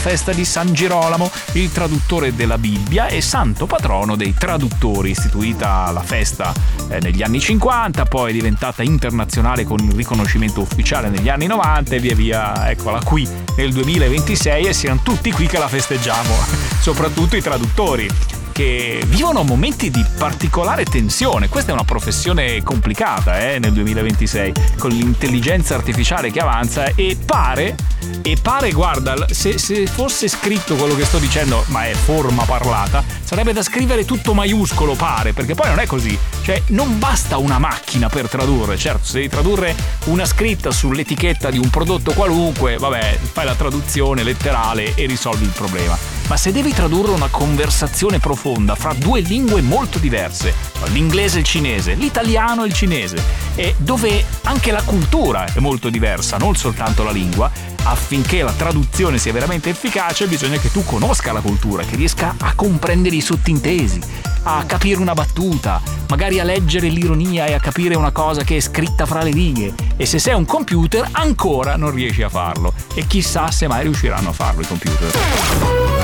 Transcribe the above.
festa di San Girolamo, il traduttore della Bibbia e santo patrono dei traduttori. Istituita la festa negli anni 50, poi è diventata internazionale con il riconoscimento ufficiale negli anni 90 e via via, eccola qui nel 2026 e siamo tutti qui che la festeggiamo, soprattutto i traduttori, che vivono momenti di particolare tensione. Questa è una professione complicata nel 2026, con l'intelligenza artificiale che avanza e pare, guarda, se fosse scritto quello che sto dicendo, ma è forma parlata, sarebbe da scrivere tutto maiuscolo, pare, perché poi non è così. Cioè, non basta una macchina per tradurre. Certo, se devi tradurre una scritta sull'etichetta di un prodotto qualunque, vabbè, fai la traduzione letterale e risolvi il problema. Ma se devi tradurre una conversazione profonda fra due lingue molto diverse, l'inglese e il cinese, l'italiano e il cinese, e dove anche la cultura è molto diversa, non soltanto la lingua, affinché la traduzione sia veramente efficace bisogna che tu conosca la cultura, che riesca a comprendere i sottintesi, a capire una battuta, magari a leggere l'ironia e a capire una cosa che è scritta fra le righe. E se sei un computer ancora non riesci a farlo, e chissà se mai riusciranno a farlo i computer.